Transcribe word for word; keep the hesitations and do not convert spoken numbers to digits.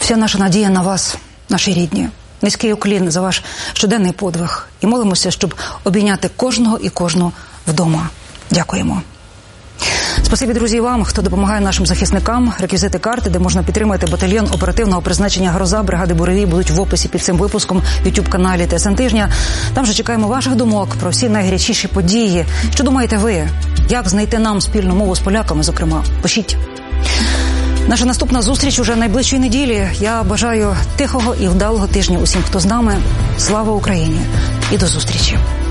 Вся наша надія на вас, наші рідні. Низький уклін за ваш щоденний подвиг. І молимося, щоб обійняти кожного і кожну вдома. Дякуємо. Спасибі, друзі, вам, хто допомагає нашим захисникам. Реквізити карти, де можна підтримати батальйон оперативного призначення «Гроза» бригади «Буревій» будуть в описі під цим випуском в ютуб-каналі ТСН Тижня. Там же чекаємо ваших думок про всі найгарячіші події. Що думаєте ви? Як знайти нам спільну мову з поляками, зокрема? Пишіть. Наша наступна зустріч уже найближчої неділі. Я бажаю тихого і вдалого тижня усім, хто з нами. Слава Україні! І до зустрічі!